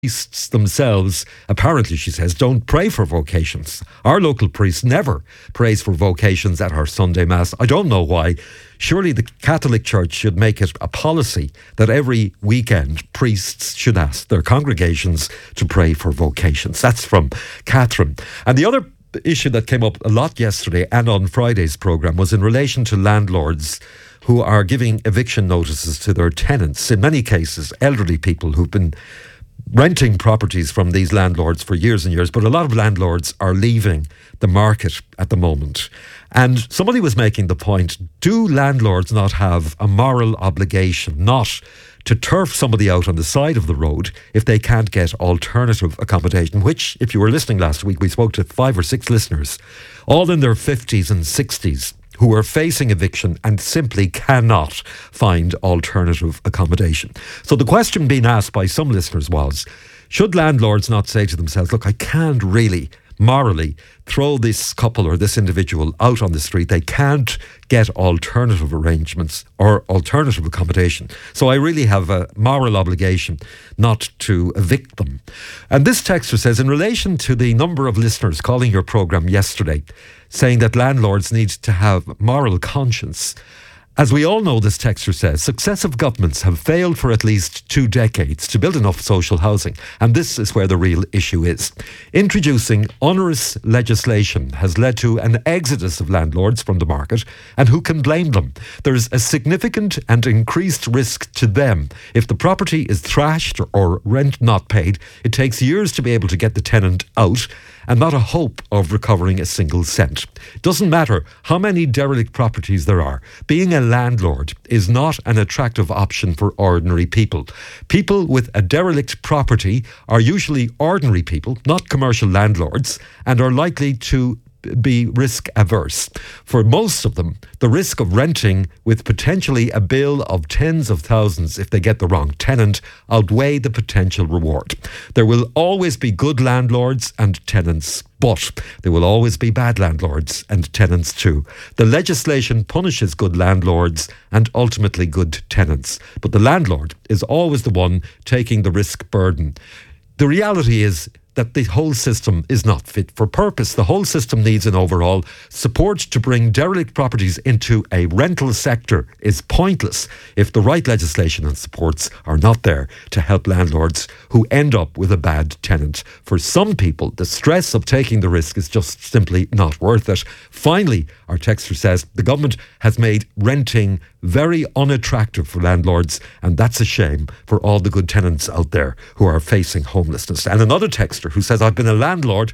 priests themselves, apparently, she says, don't pray for vocations. Our local priest never prays for vocations at our Sunday Mass. I don't know why. Surely the Catholic Church should make it a policy that every weekend priests should ask their congregations to pray for vocations. That's from Catherine. And the other issue that came up a lot yesterday and on Friday's programme was in relation to landlords who are giving eviction notices to their tenants. In many cases, elderly people who've been renting properties from these landlords for years and years, but a lot of landlords are leaving the market at the moment. And somebody was making the point, do landlords not have a moral obligation not to turf somebody out on the side of the road if they can't get alternative accommodation, which, if you were listening last week, we spoke to 5 or 6 listeners, all in their 50s and 60s, who are facing eviction and simply cannot find alternative accommodation. So the question being asked by some listeners was, should landlords not say to themselves, look, I can't really morally throw this couple or this individual out on the street. They can't get alternative arrangements or alternative accommodation. So I really have a moral obligation not to evict them. And this texter says, in relation to the number of listeners calling your programme yesterday, saying that landlords need to have moral conscience. As we all know, this texter says, successive governments have failed for at least 2 decades to build enough social housing. And this is where the real issue is. Introducing onerous legislation has led to an exodus of landlords from the market. And who can blame them? There is a significant and increased risk to them. If the property is thrashed or rent not paid, it takes years to be able to get the tenant out, and not a hope of recovering a single cent. It doesn't matter how many derelict properties there are. Being a landlord is not an attractive option for ordinary people. People with a derelict property are usually ordinary people, not commercial landlords, and are likely to be risk averse. For most of them, the risk of renting with potentially a bill of tens of thousands if they get the wrong tenant outweigh the potential reward. There will always be good landlords and tenants, but there will always be bad landlords and tenants too. The legislation punishes good landlords and ultimately good tenants, but the landlord is always the one taking the risk burden. The reality is that the whole system is not fit for purpose. The whole system needs an overhaul. Support to bring derelict properties into a rental sector is pointless if the right legislation and supports are not there to help landlords who end up with a bad tenant. For some people, the stress of taking the risk is just simply not worth it. Finally, our texter says, the government has made renting very unattractive for landlords, and that's a shame for all the good tenants out there who are facing homelessness. And another texter who says, I've been a landlord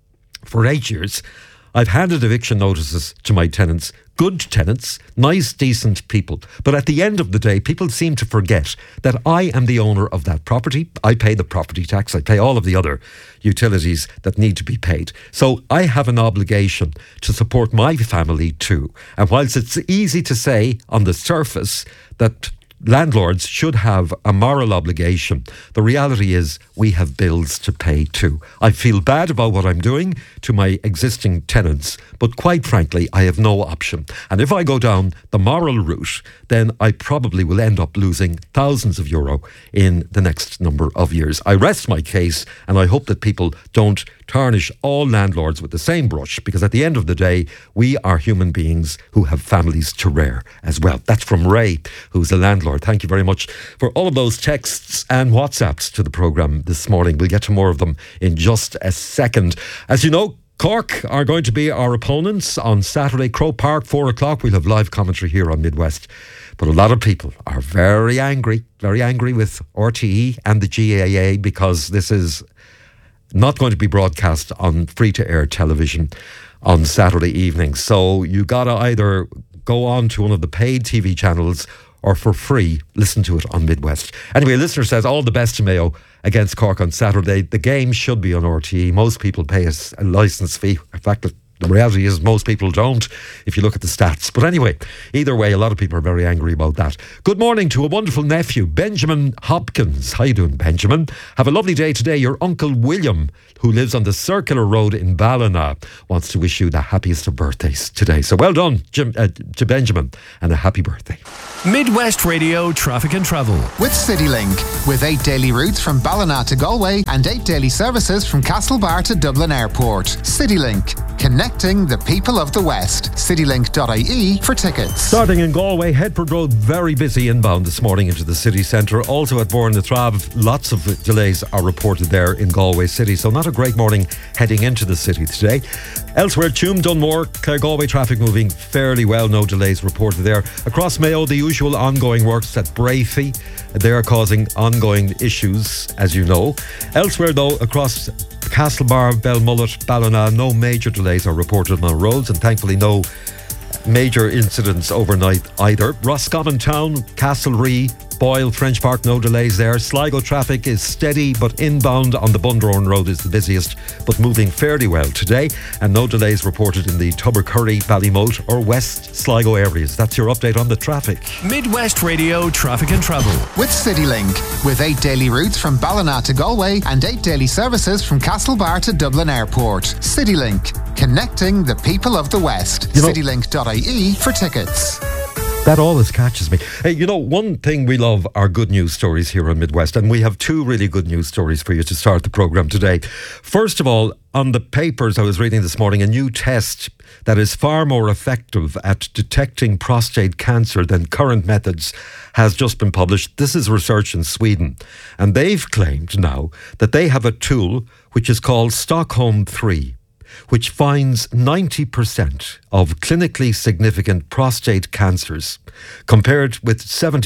for 8 years. I've handed eviction notices to my tenants, good tenants, nice, decent people. But at the end of the day, people seem to forget that I am the owner of that property. I pay the property tax. I pay all of the other utilities that need to be paid. So I have an obligation to support my family too. And whilst it's easy to say on the surface that landlords should have a moral obligation, the reality is we have bills to pay too. I feel bad about what I'm doing to my existing tenants, but quite frankly, I have no option. And if I go down the moral route, then I probably will end up losing thousands of euro in the next number of years. I rest my case, and I hope that people don't tarnish all landlords with the same brush, because at the end of the day, we are human beings who have families to rear as well. That's from Ray, who's a landlord. Thank you very much for all of those texts and WhatsApps to the programme this morning. We'll get to more of them in just a second. As you know, Cork are going to be our opponents on Saturday. Croke Park, 4 o'clock. We'll have live commentary here on Midwest. But a lot of people are very angry with RTE and the GAA, because this is not going to be broadcast on free-to-air television on Saturday evening. So you got to either go on to one of the paid TV channels or for free listen to it on Midwest. Anyway, a listener says, all the best to Mayo against Cork on Saturday. The game should be on RTE. Most people pay a licence fee. In fact, The reality is most people don't, if you look at the stats. But anyway, either way, a lot of people are very angry about that. Good morning to a wonderful nephew, Benjamin Hopkins. How you doing, Benjamin? Have a lovely day today. Your Uncle William, who lives on the Circular Road in Ballina, wants to wish you the happiest of birthdays today. So well done, to Benjamin, and a happy birthday. Midwest Radio Traffic and Travel. With CityLink, with 8 daily routes from Ballina to Galway and 8 daily services from Castlebar to Dublin Airport. CityLink, connecting the people of the West. Citylink.ie for tickets. Starting in Galway, Headford Road very busy inbound this morning into the city centre. Also at Born-na-Trav, lots of delays are reported there in Galway City. So not a great morning heading into the city today. Elsewhere, Tuam, Dunmore, Clare Galway traffic moving fairly well. No delays reported there. Across Mayo, the usual ongoing works at Brafey. They are causing ongoing issues, as you know. Elsewhere, though, across Castlebar, Belmullet, Ballina, no major delays are reported on roads, and thankfully no major incidents overnight either. Roscommon Town, Castlerea, Boyle, French Park, no delays there. Sligo traffic is steady, but inbound on the Bundrawn Road is the busiest, but moving fairly well today. And no delays reported in the Tubbercurry, Ballymote or West Sligo areas. That's your update on the traffic. Midwest Radio Traffic and Travel. With CityLink, with 8 daily routes from Ballina to Galway and 8 daily services from Castlebar to Dublin Airport. CityLink, connecting the people of the West. Citylink.ie for tickets. That always catches me. Hey, you know, one thing we love are good news stories here on Midwest, and we have 2 really good news stories for you to start the programme today. First of all, on the papers I was reading this morning, a new test that is far more effective at detecting prostate cancer than current methods has just been published. This is research in Sweden, and they've claimed now that they have a tool which is called Stockholm 3, which finds 90% of clinically significant prostate cancers, compared with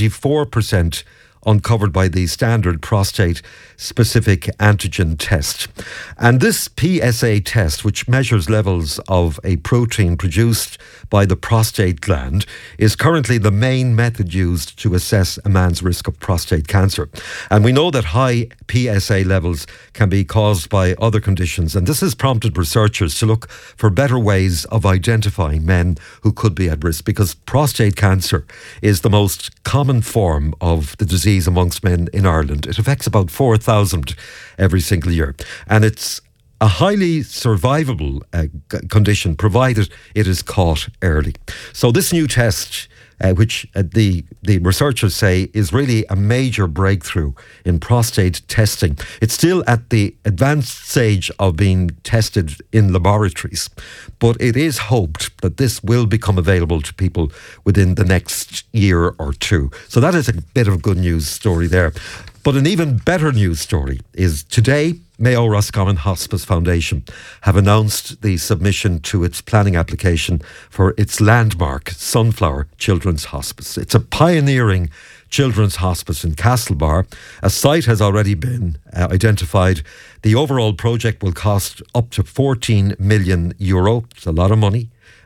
74% uncovered by the standard prostate-specific antigen test. And this PSA test, which measures levels of a protein produced by the prostate gland, is currently the main method used to assess a man's risk of prostate cancer. And we know that high PSA levels can be caused by other conditions, and this has prompted researchers to look for better ways of identifying men who could be at risk, because prostate cancer is the most common form of the disease amongst men in Ireland. It affects about 4,000 every single year, and it's a highly survivable condition, provided it is caught early. So this new test, which the researchers say is really a major breakthrough in prostate testing. It's still at the advanced stage of being tested in laboratories, but it is hoped that this will become available to people within the next year or 2. So that is a bit of a good news story there. But an even better news story is today, Mayo Roscommon Hospice Foundation have announced the submission to its planning application for its landmark Sunflower Children's Hospice. It's a pioneering children's hospice in Castlebar. A site has already been identified. The overall project will cost up to €14 million. It's a lot of money.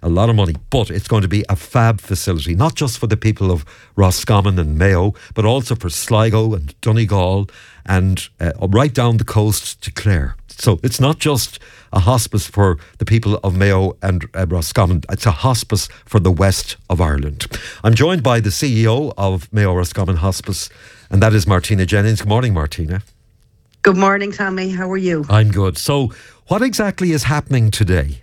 But it's going to be a fab facility, not just for the people of Roscommon and Mayo, but also for Sligo and Donegal and right down the coast to Clare. So it's not just a hospice for the people of Mayo and Roscommon, it's a hospice for the west of Ireland. I'm joined by the CEO of Mayo Roscommon Hospice, and that is Martina Jennings. Good morning, Martina. Good morning, Tommy. How are you? I'm good. So what exactly is happening today?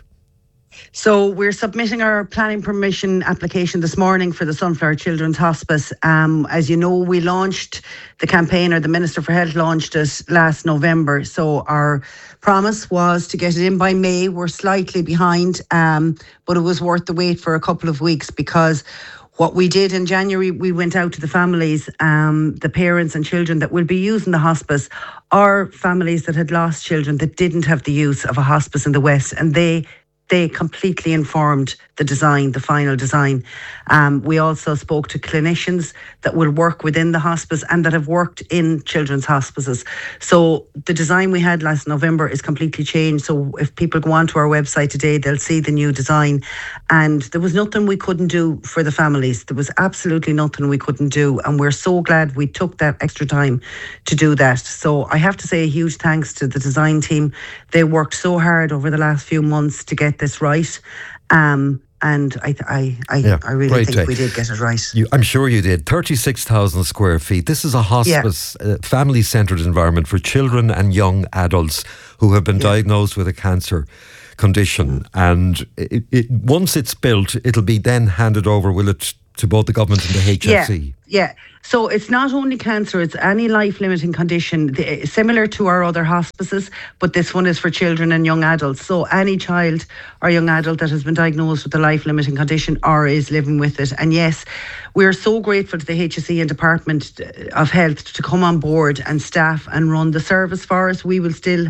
So we're submitting our planning permission application this morning for the Sunflower Children's Hospice. As you know, we launched the campaign, or the Minister for Health launched it last November. So our promise was to get it in by May. We're slightly behind, but it was worth the wait for a couple of weeks, because what we did in January, we went out to the families, the parents and children that will be using the hospice, are families that had lost children that didn't have the use of a hospice in the West, and they completely informed the design, the final design. We also spoke to clinicians that will work within the hospice and that have worked in children's hospices. So the design we had last November is completely changed. So if people go onto our website today, they'll see the new design. And there was nothing we couldn't do for the families. There was absolutely nothing we couldn't do. And we're so glad we took that extra time to do that. So I have to say a huge thanks to the design team. They worked so hard over the last few months to get this right. And I really think we did get it right. I'm sure you did. 36,000 square feet. This is a hospice, family-centred environment for children and young adults who have been diagnosed with a cancer condition. And once it's built, it'll be then handed over, will it, to both the government and the HSE? Yeah. So it's not only cancer, it's any life-limiting condition, similar to our other hospices, but this one is for children and young adults. So any child or young adult that has been diagnosed with a life-limiting condition or is living with it. And yes, we're so grateful to the HSE and Department of Health to come on board and staff and run the service for us. We will still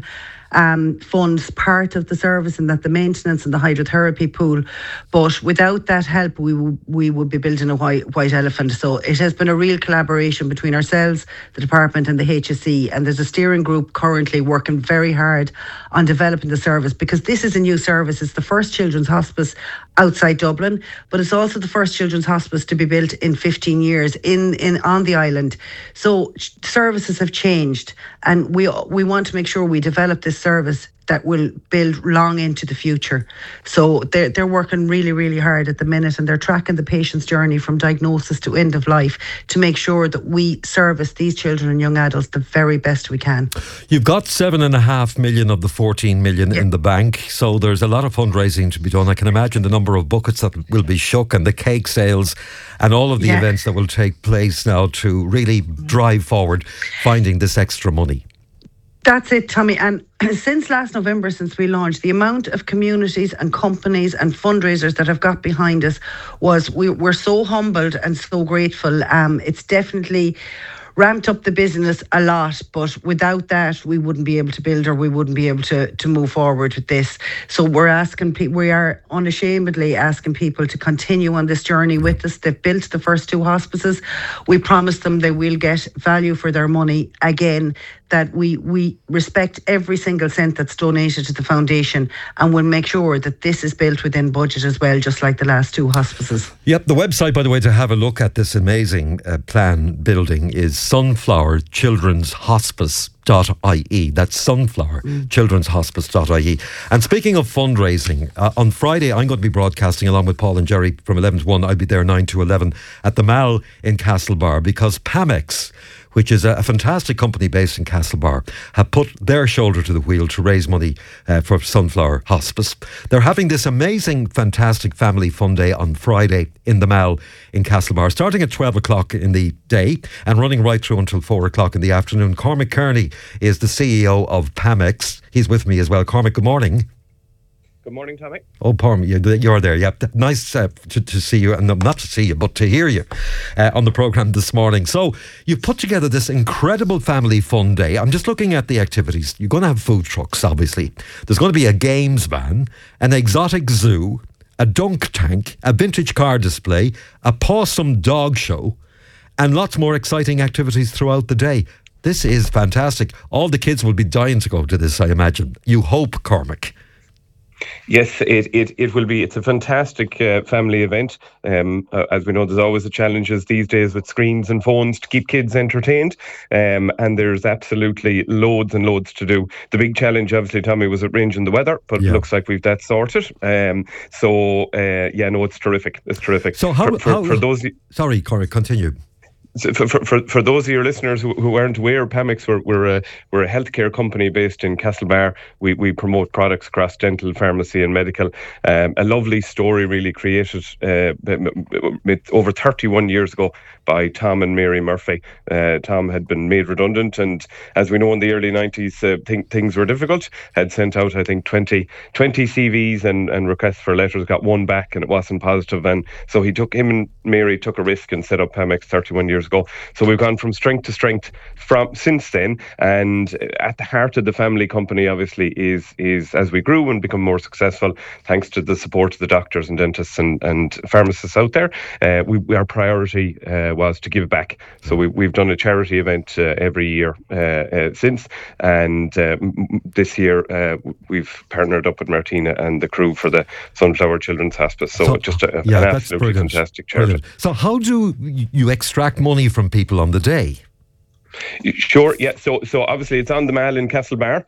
funds part of the service, and that the maintenance and the hydrotherapy pool, but without that help we would be building a white elephant. So it has been a real collaboration between ourselves, the department and the HSE, and there's a steering group currently working very hard on developing the service, because this is a new service. It's the first children's hospice outside Dublin, but it's also the first children's hospice to be built in 15 years on the island. So services have changed, and we want to make sure we develop this service that will build long into the future. So they're working really, really hard at the minute, and they're tracking the patient's journey from diagnosis to end of life to make sure that we service these children and young adults the very best we can. You've got 7.5 million of the 14 million in the bank, so there's a lot of fundraising to be done. I can imagine the number of buckets that will be shook and the cake sales and all of the events that will take place now to really drive forward finding this extra money. That's it, Tommy. And since last November, since we launched, the amount of communities and companies and fundraisers that have got behind us we're so humbled and so grateful. It's definitely ramped up the business a lot, but without that we wouldn't be able to build, or we wouldn't be able to move forward with this. So we are unashamedly asking people to continue on this journey with us. They've built the first two hospices. We promise them they will get value for their money. Again, that we respect every single cent that's donated to the foundation, and we'll make sure that this is built within budget as well, just like the last two hospices. Yep, the website, by the way, to have a look at this amazing plan building is sunflowerchildrenshospice.ie. That's sunflowerchildrenshospice.ie. And speaking of fundraising, on Friday I'm going to be broadcasting along with Paul and Jerry from 11 to 1. I'll be there 9 to 11 at the Mall in Castlebar, because Pamex, which is a fantastic company based in Castlebar, have put their shoulder to the wheel to raise money for Sunflower Hospice. They're having this amazing, fantastic family fun day on Friday in the Mall in Castlebar, starting at 12 o'clock in the day and running right through until 4 o'clock in the afternoon. Cormac Kearney is the CEO of Pamex. He's with me as well. Cormac, good morning. Good morning, Tommy. Oh, Parm, you're there. Yeah, nice to see you, and not to see you, but to hear you on the programme this morning. So you've put together this incredible family fun day. I'm just looking at the activities. You're going to have food trucks, obviously. There's going to be a games van, an exotic zoo, a dunk tank, a vintage car display, a pawsome dog show, and lots more exciting activities throughout the day. This is fantastic. All the kids will be dying to go to this, I imagine. You hope, Cormac. Yes, it will be. It's a fantastic family event. As we know, there's always the challenges these days with screens and phones to keep kids entertained. And there's absolutely loads and loads to do. The big challenge, obviously, Tommy, was arranging the weather, but it looks like we've that sorted. It's terrific. It's terrific. So for those... Sorry, Corey, continue. So for those of your listeners who aren't aware, Pamex, we're a healthcare company based in Castlebar. We promote products across dental, pharmacy and medical. A lovely story really created over 31 years ago by Tom and Mary Murphy. Tom had been made redundant, and as we know, in the early 90s, things were difficult. Had sent out, I think, 20 CVs and requests for letters, got one back and it wasn't positive. And so him and Mary took a risk and set up Pamex 31 years ago. So we've gone from strength to strength since then, and at the heart of the family company obviously is as we grew and become more successful, thanks to the support of the doctors and dentists and pharmacists out there, our priority was to give back. So we've done a charity event every year since, and this year we've partnered up with Martina and the crew for the Sunflower Children's Hospice. So just an absolutely fantastic charity. Brilliant. So how do you extract money from people on the day? Sure, yeah. So obviously it's on the Mall in Castlebar.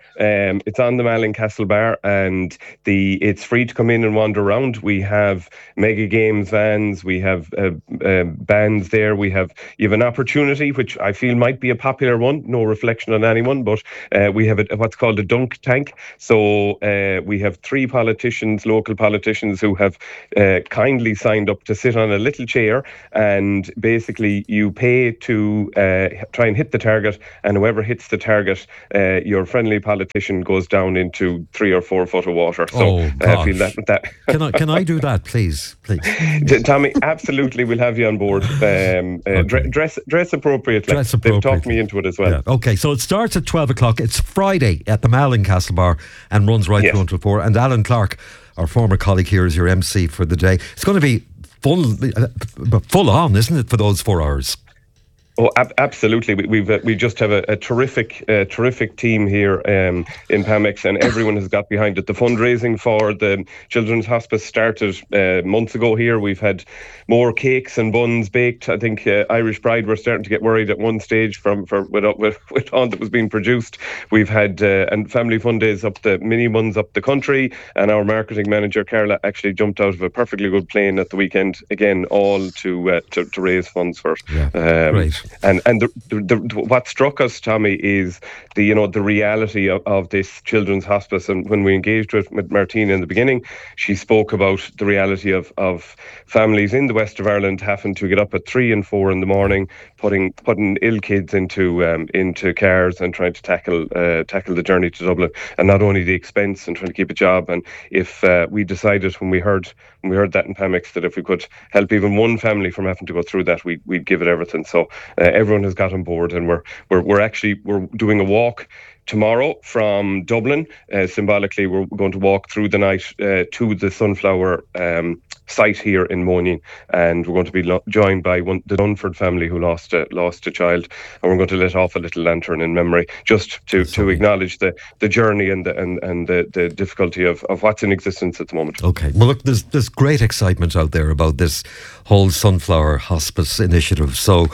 And it's free to come in and wander around. We have mega games vans, we have bands there. You have an opportunity, which I feel might be a popular one. No reflection on anyone, but we have what's called a dunk tank. So we have 3 local politicians, who have kindly signed up to sit on a little chair, and basically you pay to try and hit the target, and whoever hits the target, your friendly politician goes down into 3 or 4 foot of water. So I feel that. Can I do that, please? Tommy, absolutely, we'll have you on board. Dress appropriately. They've talked me into it as well. Yeah. Okay, so it starts at 12 o'clock. It's Friday at the Mall in Castlebar and runs right through until 4. And Alan Clark, our former colleague here, is your MC for the day. It's going to be full on, isn't it, for those 4 hours? Oh, absolutely. We just have a terrific team here in Pamex, and everyone has got behind it. The fundraising for the Children's Hospice started months ago here. We've had more cakes and buns baked. I think Irish Pride were starting to get worried at one stage with all that was being produced. We've had and Family Fun Days up the mini ones up the country, and our marketing manager Carla actually jumped out of a perfectly good plane at the weekend again, all to raise funds for it. Yeah, great. And what struck us, Tommy, is the reality of this children's hospice. And when we engaged with Martina in the beginning, she spoke about the reality of families in the west of Ireland having to get up at 3 and 4 in the morning, putting ill kids into cars and trying to tackle the journey to Dublin, and not only the expense and trying to keep a job. And if we decided when we heard that in Pamex that if we could help even one family from having to go through that, we'd give it everything. So everyone has got on board, and we're doing a walk tomorrow from Dublin. Symbolically, we're going to walk through the night to the Sunflower site here in Monaghan, and we're going to be joined by the Dunford family who lost a child, and we're going to let off a little lantern in memory, just to acknowledge the journey and the difficulty of what's in existence at the moment. Okay, well look, there's great excitement out there about this whole Sunflower Hospice initiative. So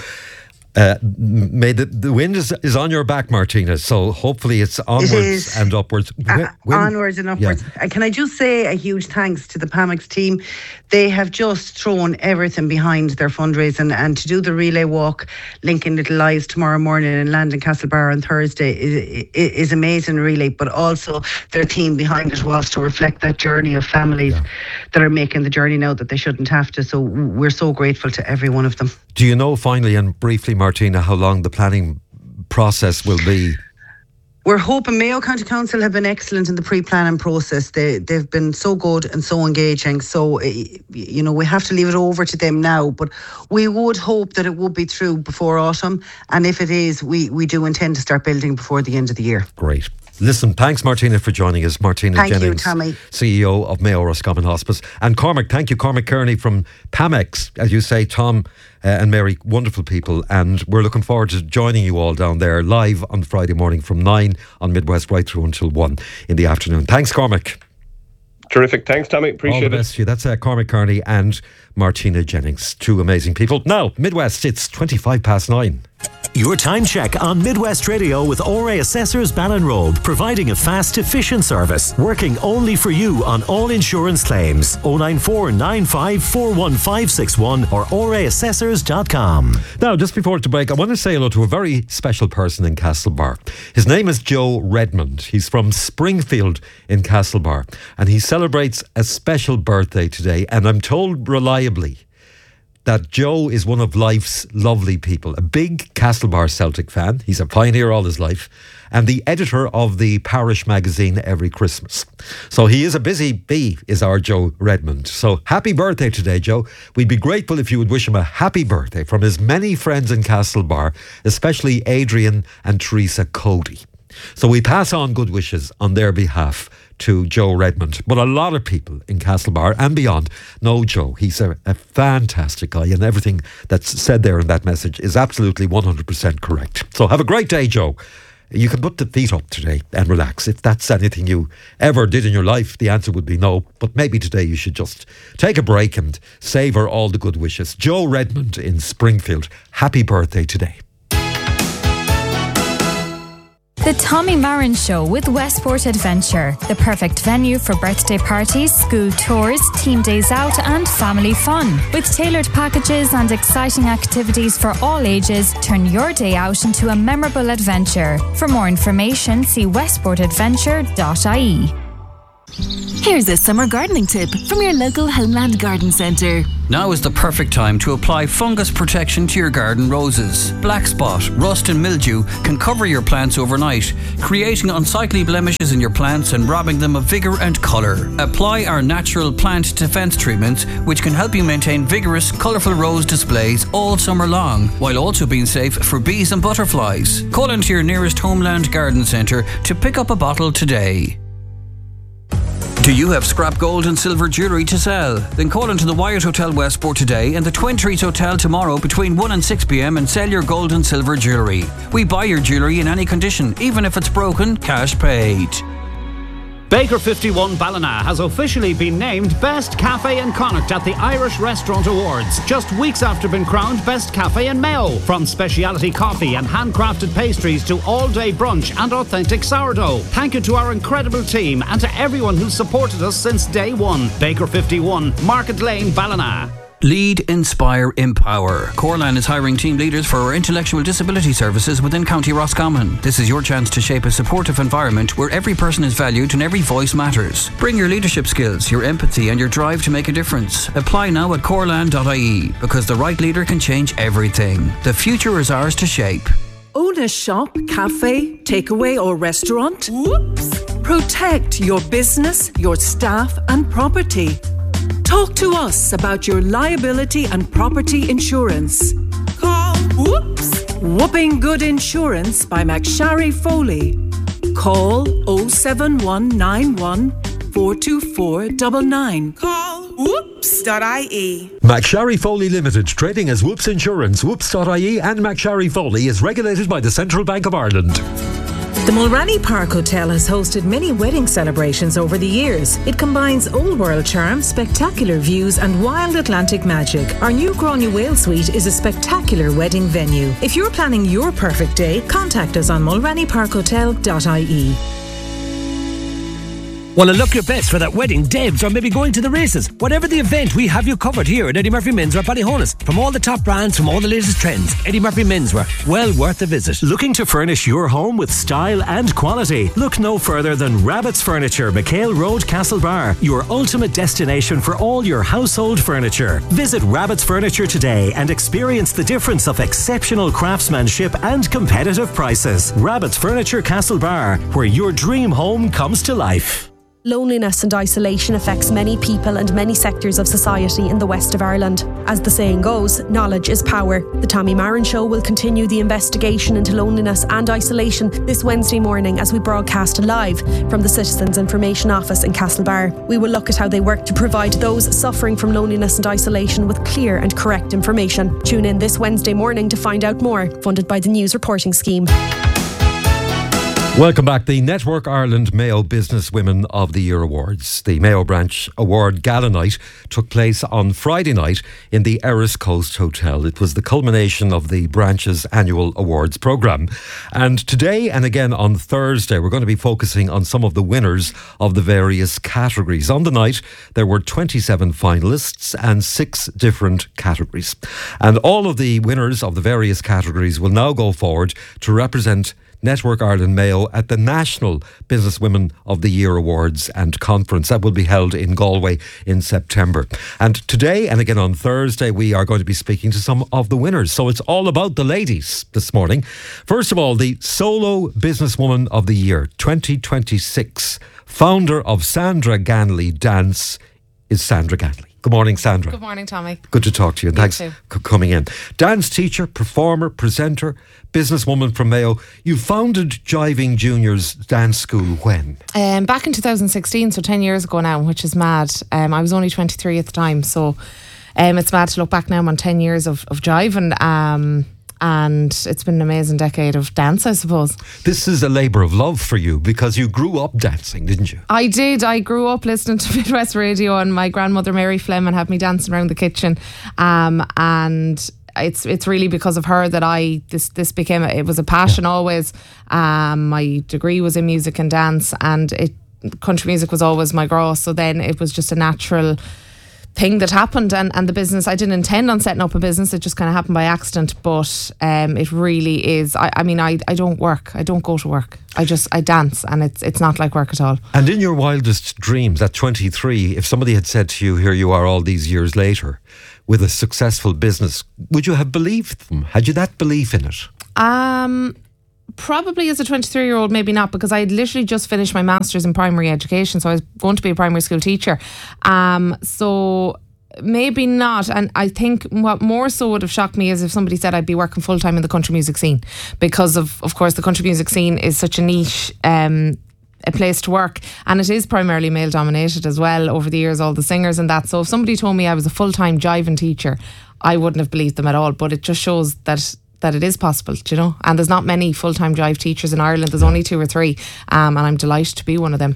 may the wind is on your back, Martina, so hopefully it's onwards and upwards. Onwards and upwards. Yeah. Can I just say a huge thanks to the Pamex team? They have just thrown everything behind their fundraising, and to do the relay walk, linking little lives tomorrow morning and land in Castlebar on Thursday is amazing, really. But also their team behind it was to reflect that journey of families that are making the journey now that they shouldn't have to. So we're so grateful to every one of them. Do you know, finally and briefly, Martina, how long the planning process will be? We're hoping. Mayo County Council have been excellent in the pre-planning process. They've been so good and so engaging. So, we have to leave it over to them now. But we would hope that it would be through before autumn. And if it is, we do intend to start building before the end of the year. Great. Listen, thanks, Martina, for joining us. Martina Jennings, Tommy. CEO of Mayo Roscommon Hospice. And Cormac, thank you, Cormac Kearney from Pamex. As you say, Tom and Mary, wonderful people. And we're looking forward to joining you all down there live on Friday morning from 9 on Midwest right through until 1 in the afternoon. Thanks, Cormac. Terrific. Thanks, Tommy. Appreciate it. All the best to you. That's Cormac Kearney and Martina Jennings. 2 amazing people. Now, Midwest, it's 9:25. Your time check on Midwest Radio with ORA Assessors Ballinrobe, providing a fast, efficient service, working only for you on all insurance claims. 094 95 41561 or oraassessors.com. Now, just before the break, I want to say hello to a very special person in Castlebar. His name is Joe Redmond. He's from Springfield in Castlebar, and he celebrates a special birthday today, and I'm told reliably that Joe is one of life's lovely people, a big Castlebar Celtic fan. He's a pioneer all his life, and the editor of the parish magazine every Christmas. So he is a busy bee, is our Joe Redmond. So happy birthday today, Joe. We'd be grateful if you would wish him a happy birthday from his many friends in Castlebar, especially Adrian and Teresa Cody. So we pass on good wishes on their behalf to Joe Redmond. But a lot of people in Castlebar and beyond know Joe. He's a fantastic guy, and everything that's said there in that message is absolutely 100% correct. So have a great day, Joe. You can put the feet up today and relax. If that's anything you ever did in your life, the answer would be no. But maybe today you should just take a break and savour all the good wishes. Joe Redmond in Springfield, happy birthday today. The Tommy Marin Show with Westport Adventure, the perfect venue for birthday parties, school tours, team days out and family fun. With tailored packages and exciting activities for all ages, turn your day out into a memorable adventure. For more information, see westportadventure.ie. Here's a summer gardening tip from your local Homeland Garden Centre. Now is the perfect time to apply fungus protection to your garden roses. Black spot, rust and mildew can cover your plants overnight, creating unsightly blemishes in your plants and robbing them of vigour and colour. Apply our natural plant defence treatments, which can help you maintain vigorous, colourful rose displays all summer long, while also being safe for bees and butterflies. Call into your nearest Homeland Garden Centre to pick up a bottle today. Do you have scrap gold and silver jewellery to sell? Then call into the Wyatt Hotel Westport today and the Twin Trees Hotel tomorrow between 1 and 6 p.m. and sell your gold and silver jewellery. We buy your jewellery in any condition, even if it's broken, cash paid. Baker 51 Ballina has officially been named Best Cafe in Connacht at the Irish Restaurant Awards, just weeks after being crowned Best Cafe in Mayo. From speciality coffee and handcrafted pastries to all-day brunch and authentic sourdough. Thank you to our incredible team and to everyone who's supported us since day one. Baker 51, Market Lane, Ballina. Lead, Inspire, Empower. Corlan is hiring team leaders for our intellectual disability services within County Roscommon. This is your chance to shape a supportive environment where every person is valued and every voice matters. Bring your leadership skills, your empathy and your drive to make a difference. Apply now at corlan.ie because the right leader can change everything. The future is ours to shape. Own a shop, cafe, takeaway or restaurant? Whoops! Protect your business, your staff and property. Talk to us about your liability and property insurance. Call Whooping Good Insurance by McSharry Foley. Call 07191 424 99. Call Whoops.ie. McSharry Foley Limited, trading as Whoops Insurance. Whoops.ie and McSharry Foley is regulated by the Central Bank of Ireland. The Mulranny Park Hotel has hosted many wedding celebrations over the years. It combines old world charm, spectacular views and wild Atlantic magic. Our new Grania Whale Suite is a spectacular wedding venue. If you're planning your perfect day, contact us on mulrannyparkhotel.ie. Want to look your best for that wedding, debs, or maybe going to the races? Whatever the event, we have you covered here at Eddie Murphy Menswear Ballyhonus. From all the top brands, from all the latest trends, Eddie Murphy Menswear, well worth a visit. Looking to furnish your home with style and quality? Look no further than Rabbit's Furniture, McHale Road, Castlebar, your ultimate destination for all your household furniture. Visit Rabbit's Furniture today and experience the difference of exceptional craftsmanship and competitive prices. Rabbit's Furniture, Castlebar, where your dream home comes to life. Loneliness and isolation affects many people and many sectors of society in the west of Ireland. As the saying goes, knowledge is power. The Tommy Marin Show will continue the investigation into loneliness and isolation this Wednesday morning as we broadcast live from the Citizens Information Office in Castlebar. We will look at how they work to provide those suffering from loneliness and isolation with clear and correct information. Tune in this Wednesday morning to find out more. Funded by the News Reporting Scheme. Welcome back. The Network Ireland Mayo Business Women of the Year Awards. The Mayo Branch Award Gala Night took place on Friday night in the Erris Coast Hotel. It was the culmination of the branch's annual awards programme. And today and again on Thursday, we're going to be focusing on some of the winners of the various categories. On the night, there were 27 finalists and 6 different categories. And all of the winners of the various categories will now go forward to represent Network Ireland Mayo at the National Businesswomen of the Year Awards and Conference. That will be held in Galway in September. And today and again on Thursday, we are going to be speaking to some of the winners. So it's all about the ladies this morning. First of all, the Solo Businesswoman of the Year 2026, founder of Sandra Ganley Dance, is Sandra Ganley. Good morning, Sandra. Good morning, Tommy. Good to talk to you. And thanks for coming in. Dance teacher, performer, presenter, businesswoman from Mayo. You founded Jiving Juniors Dance School when? Back in 2016, so 10 years ago now, which is mad. I was only 23 at the time, so it's mad to look back now on 10 years of jiving. And it's been an amazing decade of dance, I suppose. This is a labour of love for you because you grew up dancing, didn't you? I did. I grew up listening to Midwest Radio and my grandmother Mary Fleming had me dancing around the kitchen. And it's really because of her that this became it was a passion always. My degree was in music and dance, and country music was always my grow. So then it was just a natural thing that happened, and the business, I didn't intend on setting up a business, it just kind of happened by accident, but it really is. I mean, I don't work, I don't go to work, I dance, and it's not like work at all. And in your wildest dreams at 23, if somebody had said to you, here you are all these years later with a successful business, would you have believed them? Had you that belief in it? Probably as a 23-year-old, maybe not, because I had literally just finished my master's in primary education, so I was going to be a primary school teacher. So maybe not. And I think what more so would have shocked me is if somebody said I'd be working full-time in the country music scene, because of course the country music scene is such a niche a place to work, and it is primarily male dominated as well over the years, all the singers and that. So if somebody told me I was a full-time jiving teacher, I wouldn't have believed them at all. But it just shows that it is possible, do you know? And there's not many full-time jive teachers in Ireland. There's only 2 or 3, and I'm delighted to be one of them.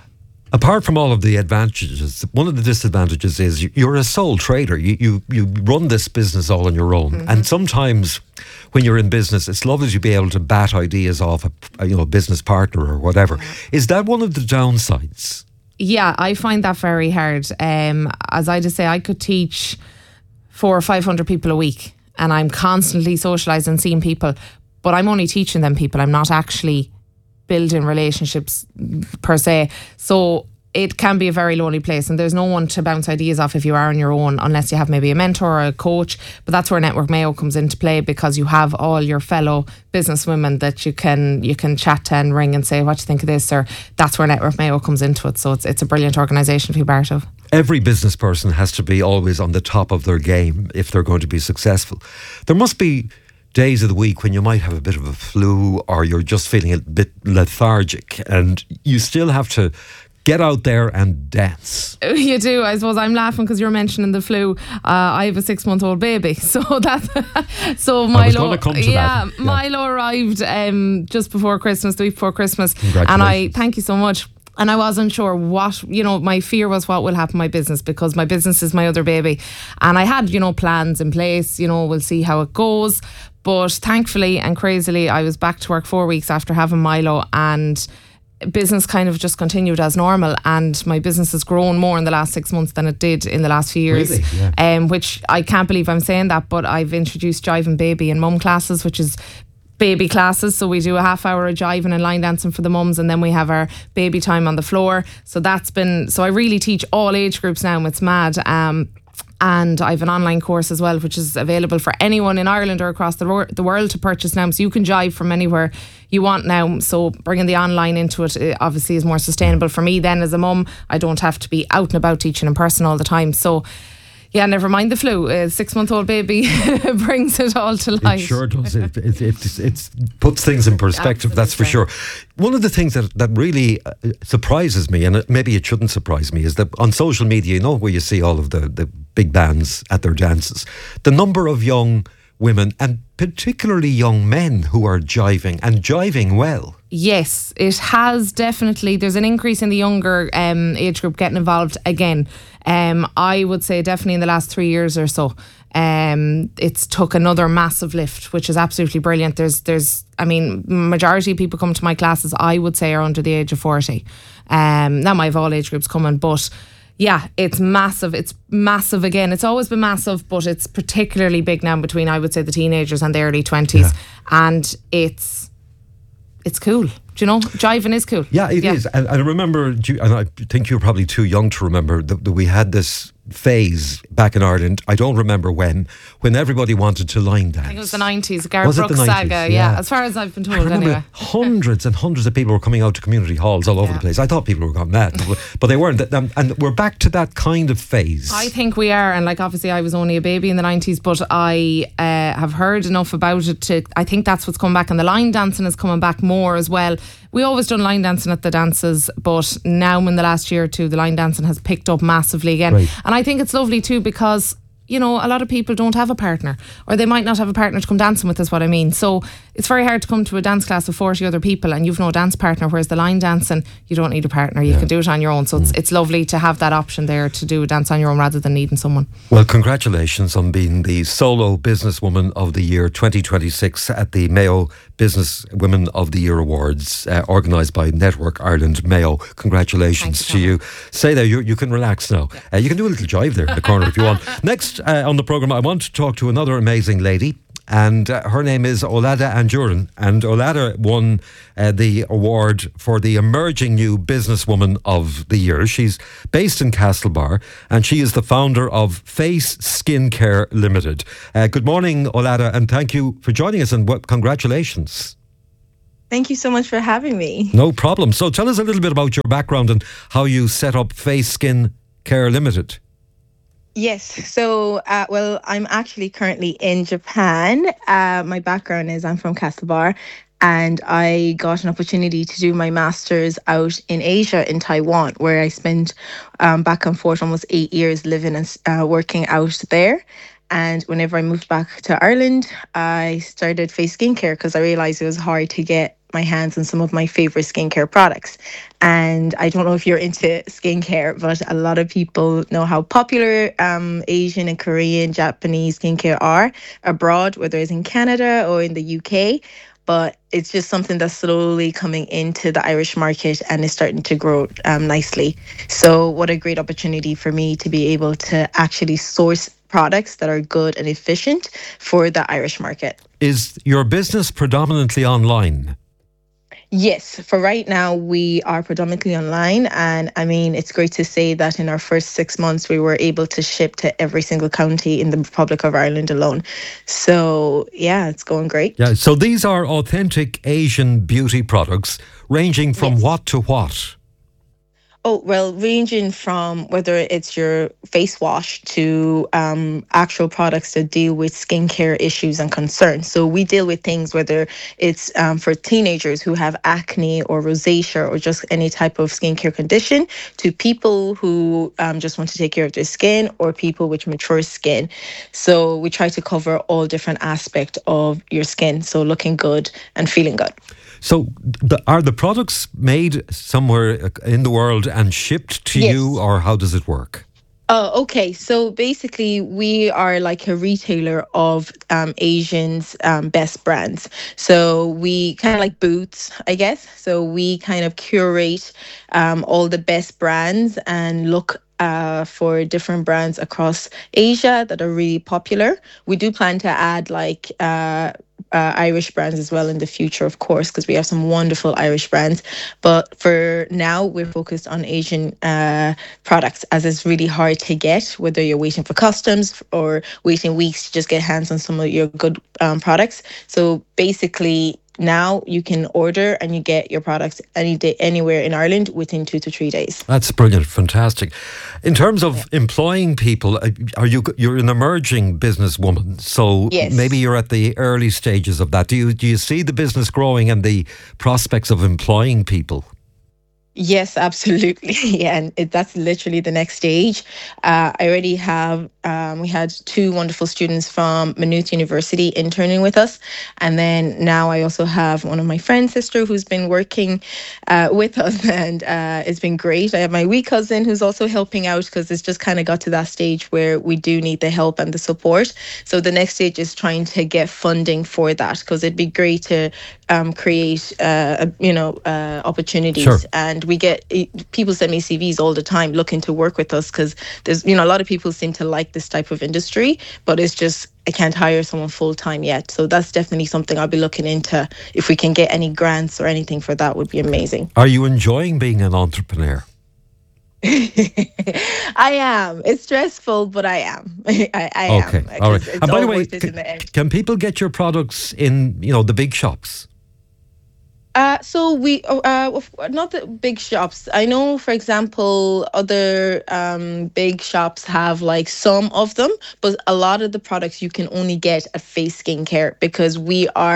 Apart from all of the advantages, one of the disadvantages is you're a sole trader. You run this business all on your own. Mm-hmm. And sometimes when you're in business, it's lovely to be able to bat ideas off a business partner or whatever. Mm-hmm. Is that one of the downsides? Yeah, I find that very hard. As I just say, I could teach 400 or 500 people a week, and I'm constantly socialising, seeing people, but I'm only teaching them people. I'm not actually building relationships per se. So it can be a very lonely place, and there's no one to bounce ideas off if you are on your own, unless you have maybe a mentor or a coach. But that's where Network Mayo comes into play, because you have all your fellow businesswomen that you can chat to and ring and say, what do you think of this? Or that's where Network Mayo comes into it. So it's a brilliant organisation to be part of. Every business person has to be always on the top of their game if they're going to be successful. There must be days of the week when you might have a bit of a flu, or you're just feeling a bit lethargic, and you still have to get out there and dance. You do. I suppose I'm laughing because you're mentioning the flu. I have a 6-month-old baby, so that's so Milo. I was going to come to that. Yeah, Milo arrived just before Christmas, the week before Christmas, and I thank you so much. And I wasn't sure what, my fear was what will happen to my business, because my business is my other baby. And I had, plans in place, we'll see how it goes. But thankfully and crazily, I was back to work 4 weeks after having Milo, and business kind of just continued as normal. And my business has grown more in the last 6 months than it did in the last few years. Really? Yeah. Which I can't believe I'm saying that, but I've introduced Jive and Baby and Mum classes, which is baby classes. So we do a half hour of jiving and line dancing for the mums, and then we have our baby time on the floor. So I really teach all age groups now. It's mad. And I have an online course as well, which is available for anyone in Ireland or across the world to purchase now. So you can jive from anywhere you want now. So bringing the online into it obviously is more sustainable for me then as a mum. I don't have to be out and about teaching in person all the time. So yeah, never mind the flu. A 6-month-old baby brings it all to light. It sure does. It puts things in perspective, absolutely. That's for sure. One of the things that really surprises me, and maybe it shouldn't surprise me, is that on social media, where you see all of the big bands at their dances, the number of young women and particularly young men who are jiving, and jiving well. Yes, it has definitely. There's an increase in the younger age group getting involved again. I would say definitely in the last 3 years or so. It's took another massive lift, which is absolutely brilliant. Majority of people come to my classes, I would say, are under the age of 40. Now I have all age groups coming, but yeah, it's massive. It's massive again. It's always been massive, but it's particularly big now between, I would say, the teenagers and the early 20s. Yeah. And it's cool. Do you know? Jiving is cool. Yeah, it is. And I remember, and I think you're probably too young to remember, that we had this phase back in Ireland, I don't remember when everybody wanted to line dance. I think it was the 90s, Garth Brooks saga, yeah, as far as I've been told anyway. Hundreds and hundreds of people were coming out to community halls all over the place. I thought people were gone mad, but they weren't. And we're back to that kind of phase. I think we are, and obviously I was only a baby in the 90s, but I have heard enough about it I think that's what's come back, and the line dancing is coming back more as well. We always done line dancing at the dances, but now in the last year or two, the line dancing has picked up massively again. Right. And I think it's lovely too, because you know, a lot of people don't have a partner, or they might not have a partner to come dancing with, is what I mean. So it's very hard to come to a dance class of 40 other people and you've no dance partner, whereas the line dancing, you don't need a partner. You can do it on your own. So it's lovely to have that option there to do a dance on your own rather than needing someone. Well, congratulations on being the Solo Businesswoman of the Year 2026 at the Mayo Business Women of the Year Awards, organised by Network Ireland Mayo. Congratulations to you. Say there, you can relax now. You can do a little jive there in the corner if you want. Next on the programme, I want to talk to another amazing lady, and her name is Olada Anjurin, and Olada won the award for the Emerging New Businesswoman of the Year. She's based in Castlebar, and she is the founder of Face Skincare Limited. Good morning, Olada, and thank you for joining us, and congratulations. Thank you so much for having me. No problem. So tell us a little bit about your background and how you set up Face Skincare Limited. Yes. So, well, I'm actually currently in Japan. My background is I'm from Castlebar, and I got an opportunity to do my master's out in Asia, in Taiwan, where I spent back and forth almost 8 years living and working out there. And whenever I moved back to Ireland, I started Face Skincare because I realised it was hard to get my hands on some of my favorite skincare products. And I don't know if you're into skincare, but a lot of people know how popular Asian and Korean, Japanese skincare are abroad, whether it's in Canada or in the UK. But it's just something that's slowly coming into the Irish market and is starting to grow nicely. So what a great opportunity for me to be able to actually source products that are good and efficient for the Irish market. Is your business predominantly online? Yes, for right now, we are predominantly online. And I mean, it's great to say that in our first 6 months, we were able to ship to every single county in the Republic of Ireland alone. So yeah, it's going great. Yeah. So these are authentic Asian beauty products ranging from what to what? Oh, well, ranging from whether it's your face wash to actual products that deal with skincare issues and concerns. So we deal with things whether it's for teenagers who have acne or rosacea or just any type of skincare condition, to people who just want to take care of their skin, or people with mature skin. So we try to cover all different aspects of your skin, so looking good and feeling good. So are the products made somewhere in the world and shipped to you, or how does it work? Okay. So basically, we are like a retailer of Asians' best brands. So we kind of like Boots, I guess. So we kind of curate all the best brands and look for different brands across Asia that are really popular. We do plan to add like Irish brands as well in the future, of course, because we have some wonderful Irish brands. But for now, we're focused on Asian products, as it's really hard to get, whether you're waiting for customs or waiting weeks to just get hands on some of your good products. So basically, now you can order and you get your products any day, anywhere in Ireland within 2 to 3 days. That's brilliant, fantastic. In terms of employing people, you're an emerging businesswoman, so maybe you're at the early stages of that. Do you see the business growing and the prospects of employing people? Yes, absolutely. Yeah, and that's literally the next stage. I already have, we had 2 wonderful students from Maynooth University interning with us. And then now I also have one of my friend's sister who's been working with us, and it's been great. I have my wee cousin who's also helping out, because it's just kind of got to that stage where we do need the help and the support. So the next stage is trying to get funding for that, because it'd be great to create, opportunities. Sure. And we get people send me CVs all the time looking to work with us, because there's a lot of people seem to like this type of industry, but it's just I can't hire someone full time yet. So that's definitely something I'll be looking into. If we can get any grants or anything for that, would be amazing. Are you enjoying being an entrepreneur? I am. It's stressful, but I am. I am. Okay, all right. And by the way, can people get your products in the big shops? So we, not the big shops. I know, for example, other big shops have like some of them, but a lot of the products you can only get at Face Skincare, because we are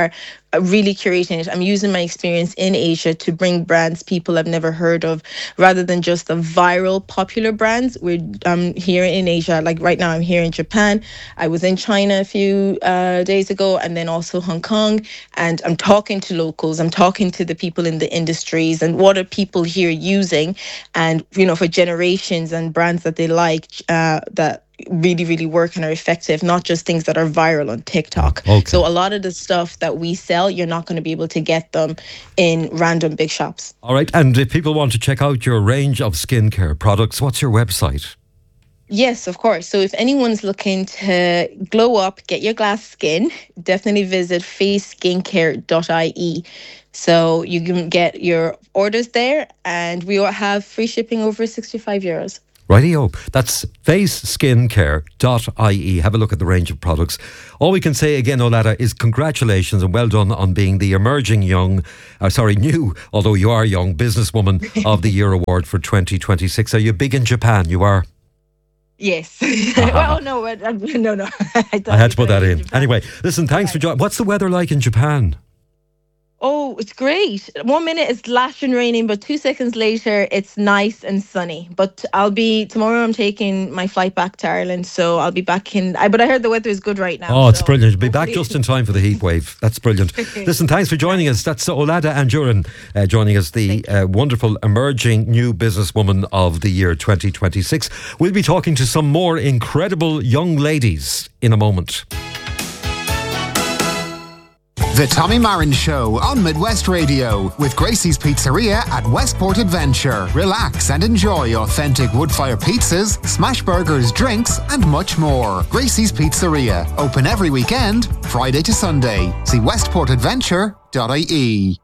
really curating it. I'm using my experience in Asia to bring brands people have never heard of, rather than just the viral popular brands. We're here in Asia, like right now I'm here in Japan. I was in China a few days ago, and then also Hong Kong, and I'm talking to locals, I'm talking to the people in the industries, and what are people here using, and for generations, and brands that they like that really, really work and are effective, not just things that are viral on TikTok. Okay. So a lot of the stuff that we sell, you're not going to be able to get them in random big shops. All right, and if people want to check out your range of skincare products, what's your website? Yes, of course. So if anyone's looking to glow up, get your glass skin, definitely visit faceskincare.ie. So you can get your orders there, and we have free shipping over €65. Rightio. That's faceskincare.ie. Have a look at the range of products. All we can say again, Olada, is congratulations and well done on being the emerging new, although you are young, businesswoman of the Year Award for 2026. Are you big in Japan? You are? Yes. Well, no. I had to put that in. Anyway, listen, thanks for joining. What's the weather like in Japan? Oh, it's great. 1 minute it's lashing raining, but 2 seconds later it's nice and sunny. But tomorrow I'm taking my flight back to Ireland, so I'll be back but I heard the weather is good right now. Oh, it's brilliant. You'll be back just in time for the heat wave. That's brilliant. Listen, thanks for joining us. That's Olada Anjurin joining us, the wonderful emerging new businesswoman of the year 2026. We'll be talking to some more incredible young ladies in a moment. The Tommy Marin Show on Midwest Radio with Gracie's Pizzeria at Westport Adventure. Relax and enjoy authentic wood-fire pizzas, smash burgers, drinks and much more. Gracie's Pizzeria, open every weekend, Friday to Sunday. See westportadventure.ie.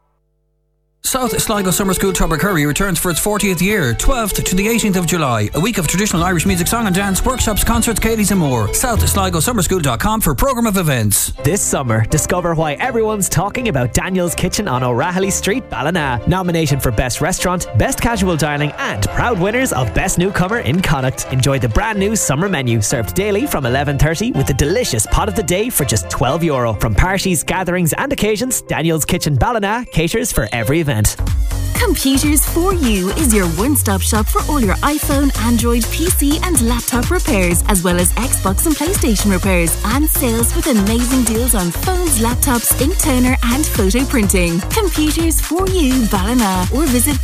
South Sligo Summer School Tubbercurry returns for its 40th year, 12th to the 18th of July. A week of traditional Irish music, song and dance, workshops, concerts, Katie's and more. SouthSligoSummerSchool.com for programme of events. This summer, discover why everyone's talking about Daniel's Kitchen on O'Rahilly Street, Ballina. Nominated for Best Restaurant, Best Casual Dining and proud winners of Best Newcomer in Connacht. Enjoy the brand new summer menu served daily from 11:30 with a delicious pot of the day for just €12. From parties, gatherings and occasions, Daniel's Kitchen Ballina caters for every event. Computers for You is your one-stop shop for all your iPhone, Android, PC and laptop repairs, as well as Xbox and PlayStation repairs, and sales with amazing deals on phones, laptops, ink toner and photo printing. Computers for You Ballina, or visit